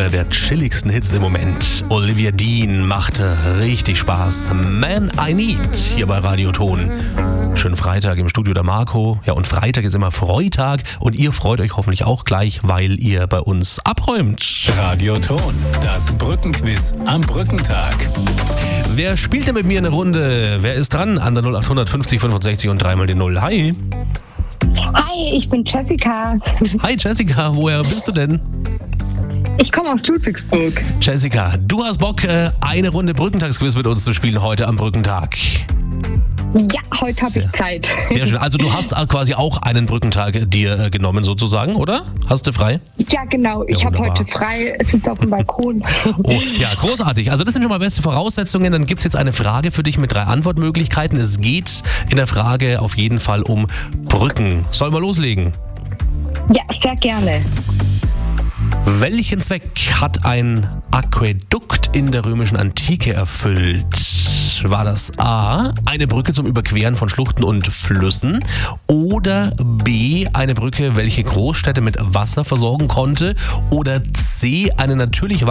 einer der chilligsten Hits im Moment. Olivia Dean machte richtig Spaß. Man I Need hier bei Radioton. Schönen Freitag im Studio der Marco. Ja, und Freitag ist immer Freitag und ihr freut euch hoffentlich auch gleich, weil ihr bei uns abräumt. Radioton, das Brückenquiz am Brückentag. Wer spielt denn mit mir eine Runde? Wer ist dran? An der 0800 50 65 und dreimal die 0. Hi. Hi, ich bin Jessica. Hi Jessica, woher bist du denn? Ich komme aus Ludwigsburg. Jessica, du hast Bock, eine Runde Brückentagsquiz mit uns zu spielen heute am Brückentag. Ja, heute habe ich Zeit. Sehr schön. Also du hast quasi auch einen Brückentag dir genommen sozusagen, oder? Hast du frei? Ja, genau. Ich habe heute frei. Es ist auf dem Balkon. Oh, ja, großartig. Also das sind schon mal beste Voraussetzungen. Dann gibt es jetzt eine Frage für dich mit 3 Antwortmöglichkeiten. Es geht in der Frage auf jeden Fall um Brücken. Sollen wir loslegen? Ja, sehr gerne. Welchen Zweck hat ein Aquädukt in der römischen Antike erfüllt? War das A, eine Brücke zum Überqueren von Schluchten und Flüssen, oder B, eine Brücke, welche Großstädte mit Wasser versorgen konnte, oder C, eine natürlich